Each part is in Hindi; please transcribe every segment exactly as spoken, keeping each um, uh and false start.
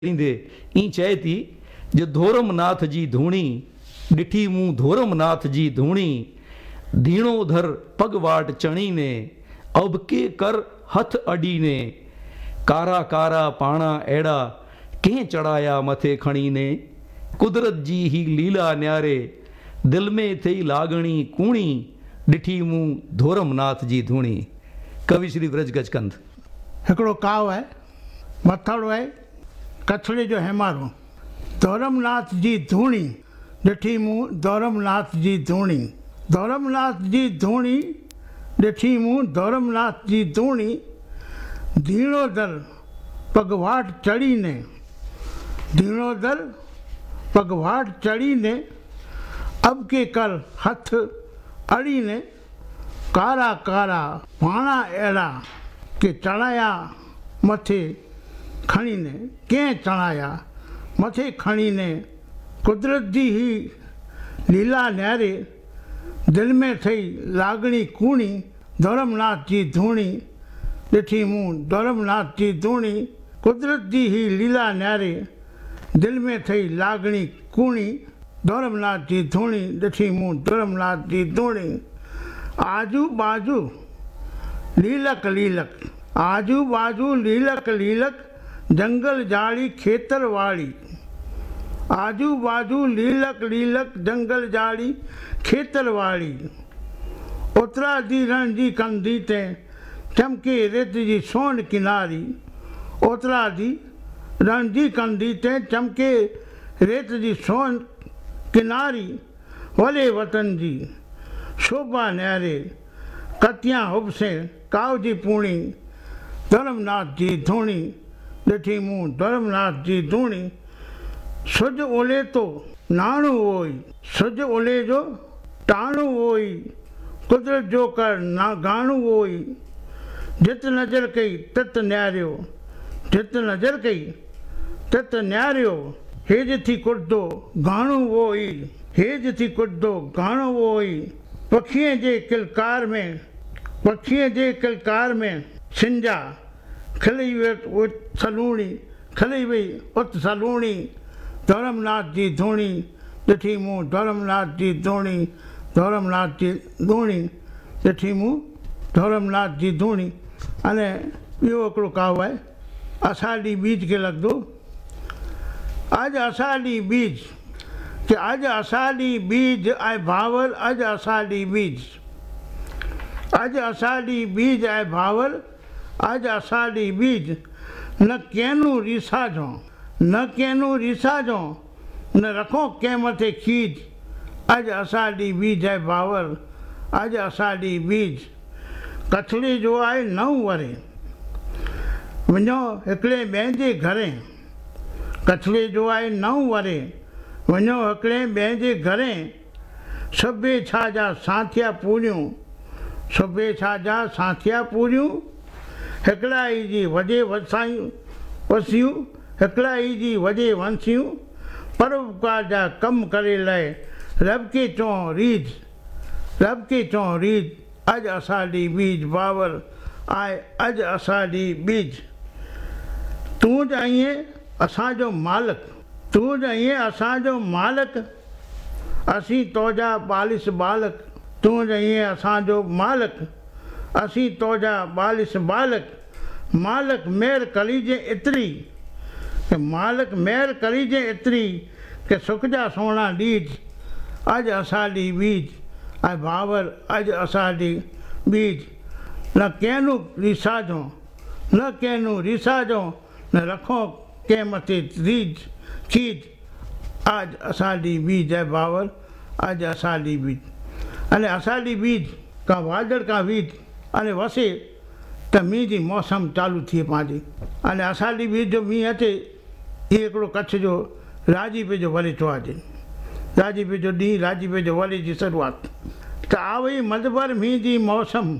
ई चए थी जो धोरमनाथ जी धूणी ॾिठी मूं धोरमनाथ जी धूणी धीणो धर पगवाट चणी ने अबके कर हथ अडी ने कारा कारा पाणा अहिड़ा कंहिं चढ़ाया मथे खणी ने कुदरत जी ही लीला न्यारे दिल में थई लागणी कूणी ॾिठी मूं धोरमनाथ जी धूणी। कवि श्री ब्रज गजकंद। हिकिड़ो काव आहे, मथड़ो आहे कछड़े जो हेमारो। धोरमनाथ जी धूणी ॾिठी मूं धोरमनाथ जी धूणी, धोरमनाथ जी धूणी ॾिठी मूं धोरमनाथ जी धूणी धीणो दर पगवाट चढ़ी ने, धीणो दर पगवाट चढ़ी ने अब के कर हथ अड़ी ने कारा कारा पाणा अहिड़ा के चढ़ाया मथे खणी ने कंहिं चढ़ाया मथे खणी ने कुदरत जी ही लीला न्यारे दिल में थई लागणी कूणी धोरमनाथ जी धूणी ॾिठी मूं धोरमनाथ जी धूणी कुदरत जी ही लीला न्यारे दिल में थई लागणी कूणी धोरमनाथ जी धूणी ॾिठी मूं धोरमनाथ जी धूणी। आजू बाजू लीलक लीलक, आजू बाजू लीलक लीलक जंगल जाड़ी खेतर वाड़ी, आजू बाजू लीलक लीलक जंगल जाड़ी खेतर वाड़ी उतरा दी रण जी कंदी ते चमके रेत जी सोन किनारी, ओतरा दी रण जी कंदी ते चमके रेत जी सोन किनारी वले वतन जी शोभा न्यारे कतियां हुबसे काव जी पूणी धोरमनाथ जी धूणी ॾिठी मूं धोरमनाथ जी धूणी। सुज ओले तो नाणो वोई, सुज ओले जो टाणो वोई कुदरत जो कर ना गाणो वोई जित नज़र कई तत न्यारियो, जित नज़र कई तत न्यारियो हेज थी कुॾंदो गाणो वोई, हेज थी कुॾंदो गाणो वोई पखीअ जे किलकार में, पखीअ जे किलकार में सिंजा खिली वई सलूणी, खिली वई उत सलूणी धोरमनाथ जी धूणी ॾिठी मूं धोरमनाथ जी धूणी, धोरमनाथ जी धूणी ॾिठी मूं धोरमनाथ जी धूणी। अने ॿियो हिकिड़ो काव आहे, आषाढ़ी बीज खे लॻंदो। अॼु आषाढ़ी बीज कि अॼु आषाढ़ी बीज आहे भावर, अॼु आषाढ़ी बीज, अॼु आषाढ़ी बीज आहे भावर, अॼु आषाढ़ी बीज न कंहिं रीसा जो, न कंहिं रीसा जो न रखो कंहिं मथे खीज, अॼु आषाढ़ी बीज आहे भावर, अॼु आषाढ़ी बीज कछड़े जो आहे नव वरे वञो हिकिड़े ॿिए जे घरे, कछड़े जो आहे नव वरे वञो हिकिड़े ॿिए जे घरे सभे छा जा साथिया पूरियूं, सभे छा जा साथिया पूरियूं हिकिड़ा ई जी वॼे वसायूं वसियूं, हिकिड़ा ई जी वॼे वंसियूं परोपकार जा कम करे लाइ रब के चओ रीझ, रब के चओ रीझ अॼु आषाढ़ी बीज बावर आहे, अॼु आषाढ़ी बीज। तूं जाइए असांजो मालिक, तूं जाइए असांजो मालिक असीं तोजा बालिश बालक, तूं जाइए असांजो मालिक असीं तोजा बालिश बालक मालिक मेहर करीजे एतिरी कि मालिक मेहर करीजे एतिरी कि सुख जा सोना ॾीज अॼु आषाढ़ी बीज ऐं भावर अॼु आषाढ़ी बीज न कंहिं रीसा जो, न कंहिं रीसा जो न रखो कंहिं मथे रीझ खीज अॼु आषाढ़ी बीज आहे भावर, अॼु आषाढ़ी बीज। अने आषाढ़ी बीज का वादड़ का बीज अने वसे त मींहं जी मौसम चालू थिए पंहिंजी। अने आषाढ़ी बीज जो मींहुं अचे इहो हिकिड़ो कच्छ जो राजीपे जो वरे चवाजे, राजीपे जो ॾींहुं राजीपे जो वरे जी शुरूआत त आवई मधबर मींहं जी मौसम,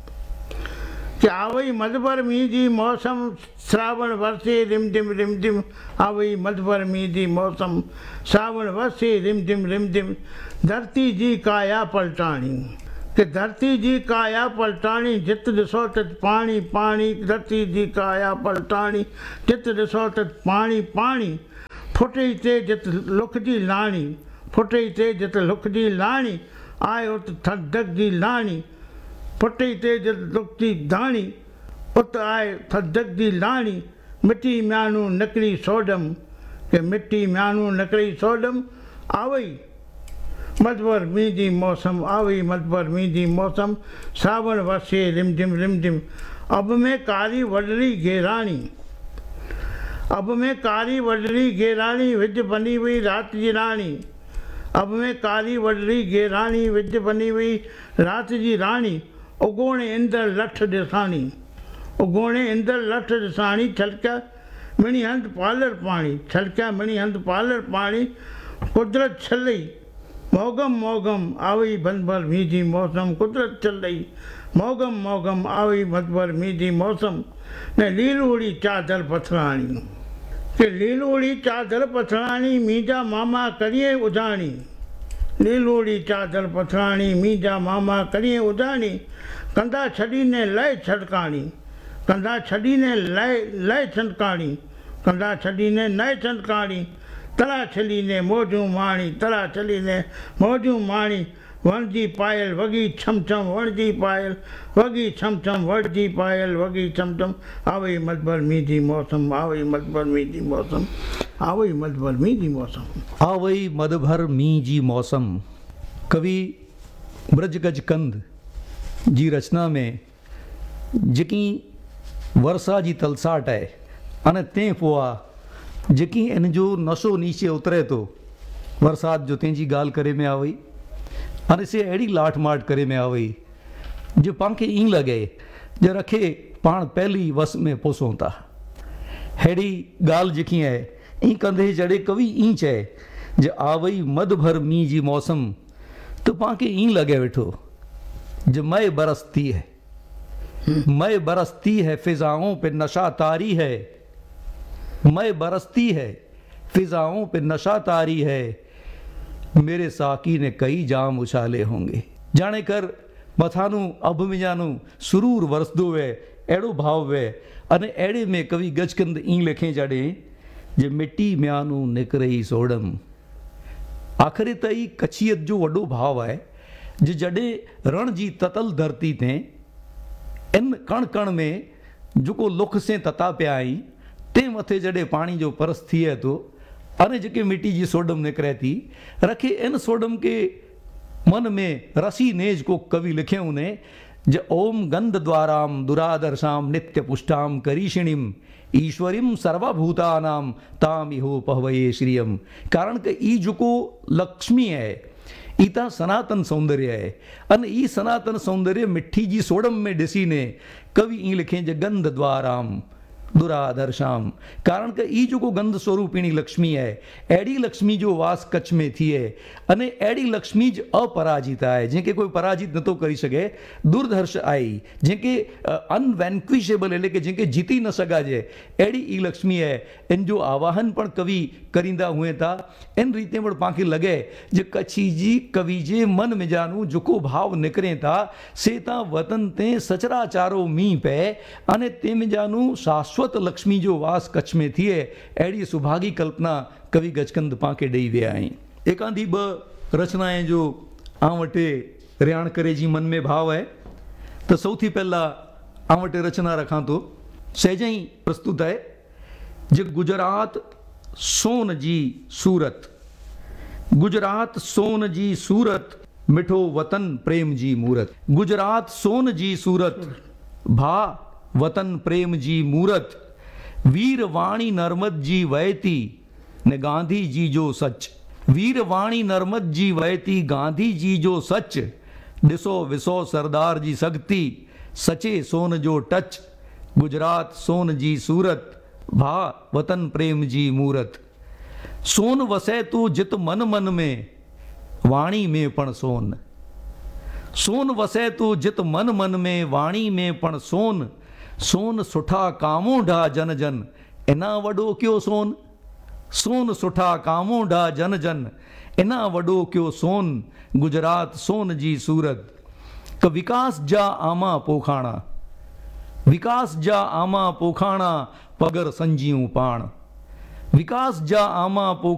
कि आवई मधबर मींहं जी मौसम Shravan वरसे rim Tim rim Tim आवई मधबर मींहं जी मौसम Shravan वरसे rim Tim rim Tim धरती जी काया पलटाणी, कि धरती जी काया पलटाणी जित ॾिसो त पाणी पाणी, धरती जी काया पलटाणी जित ॾिसो त पाणी पाणी, फुटे ते जित लुख जी लाणी, फुटे ते जित लुख जी लाणी, आयो त थधक जी लाणी, फुटे ते जित लुख जी दाणी, उत आए थधक जी लाणी, मिटी म्यानू निकिरी सोडम, कि मिटी म्यानू निकिरी सोडम, आवई मधवर मींहं जी मौसम, आवई मधवर मींहं जी मौसम, सावण वसे रिमझिम रिमझिम, अब में कारी वडरी घेराणी, अब में कारी वडरी घेराणी, विज बनी हुई रात जी राणी, अब में कारी वडरी घेराणी, विज बनी हुई रात जी राणी, उगोणे इंदर लठ ॾिसाणी, उगोणे इंदर लठ ॾिसाणी, छलकिया मिणी हंधि पालर पाणी, छलकिया मिणी हंधि पालर पाणी, कुदरत छलई मोगम मोगम, आवई मधवर मींहं जी मौसम, कुदरत छलई मोगम मोगम, आवई मधवर मींहं जी मौसम, ने लीलूड़ी चादर पथराणी, कि लीलूड़ी चादर पथराणी, मींहं जा मामा करिए उजाणी, लीलूड़ी चादर पथराणी, मींहं जा मामा करिए उजाणी, कंधा छॾीने लय छड़काणी, कंधा छॾीने लय लय छंदकाणी, कंधा छॾीने नए छंदकाणी, तला छलीने मौजूं माणी, तला छलीने मौजूं माणी, वणजी पायल वगी छम छम, वणजी पायल वगी छम छम, वणजी पायल वगी छम छम, आवई मधवर मींहं जी मौसम, आवई मधवर मींहं जी मौसम, आवई मधवर मींहं जी मौसम, आवई मधभर मींहं जी मौसम। कवि ब्रजगज कंद जी रचना में जेकी वर्षा जी तलसाट आहे, अने तंहिं पोइ आहे जेकी इन जो नशो नीचे उतरे थो, बरसात जो तंहिंजी ॻाल्हि करे में आ वई, अने से अहिड़ी लाठ माठ करे में आ वई जो पाण खे ईअं लॻे जो रखे पाण पहली वस में पोसूं था। अहिड़ी ॻाल्हि जेकी आहे ईअं कंदे जॾहिं कवि ईअं चए जो आवई मद भर मींहं जी मौसम, त पाण खे ईअं लॻे वेठो जो मई बरसती है, मई बरसती है फिजाओं पे नशा तारी है, मई बरसती है फिजाओं पे नशा तारी है, मेरे साकी ने कई जाम उछाले होंगे। जाने कर मथानू अभ मिजानू सुरूर वरसदो वे, अहिड़ो भाव वे, अने अहिड़े में कवि गजकंद ईं लिखे जॾहिं जे मिटी म्यानू निकिरई सोडम। आख़िर त ई कच्छियत जो वॾो भाव आहे जो जॾहिं रण जी ततल धरती ते इन कण कण में जेको लुख से तता पिया आहीं, ते मथे जॾहिं पाणी जो परस थिए थो, अने जेके मिटी जी सोडम निकिरे थी, रखे इन सोडम के मन में रसी नेज को कवि लिखे उने ज ओम गंध द्वाराम दुरादर्शाम नित्य पुष्टाम करीषिणीम ईश्वरीम सर्वभूतानाम ताम इहो पहवये श्रियम। कारण के ई जेको लक्ष्मी है ई त सनातन सौंदर्य है, अने ई सनातन सौंदर्य मिठी जी सोडम में ॾिसी ने कवि ई लिखे ज गंध द्वाराम दुरादर्शाम। कारण के ई जेको गंध स्वरूपिणी लक्ष्मी है, अहिड़ी लक्ष्मी जो वास कच्छ में थिए, अने अहिड़ी लक्ष्मी ज अपराजित आहे, जंहिंखे कोई पराजित नथो करी सघे, दुर्धर्ष आई, जंहिंखे अनवैंक्विशेबल એટલે કે जंहिंखे जीती न सघाजे, अहिड़ी ई लक्ष्मी है। इन जो आवाहन पण कवि करींदा हुए था। इन रीते पण पाण खे लॻे जे कच्छी जी कवि जे मन मिजानू जेको भाव निकिरे था से तां वतन ते सचराचारो मींहुं पए, अने ते मिजानू शाश्वत लक्ष्मी जो वास कच्छ में थिए, अहिड़ी सुभागी कल्पना कवि गजकंद पाण खे ॾेई विया आहिनि। एकांधी ॿ रचनाएं जो आं वटि रियाण करे जी मन में भाव आहे, त सौथी पहला आं वटि रचना रखां थो, सहज ई प्रस्तुत आहे जे गुजरात सोन जी सूरत। गुजरात सोन जी सूरत, मिठो वतन प्रेम जी मूरत। गुजरात सोन जी सूरत, भा वतन प्रेम जी मूरत। वीर वाणी नर्मद जी वहती ने गांधी जी जो सच। वीर वाणी नर्मद जी वहती गांधी जी जो सच। ॾिसो विसो सरदार जी सख्ती, सचे सोन जो टच। गुजरात सोन जी सूरत, भा वतन प्रेम जी मूरत। सोन वसे तू जित मन मन में, वाणी में पण सोन। सोन वसे तू जित मन मन में, वाणी में पण सोन। सोन सुठा कामों ढा जन जन, इना वॾो कयो सोन। सोन सुठा कामों ढा जन जन, इना वॾो कयो सोन। गुजरात सोन जी सूरत। કે વિકાસ જા આમાં પોખાણા, વિકાસ જા આમાં પોખાણા પગર સંજીવું પાણ, વિકાસ જા આમાં પોખ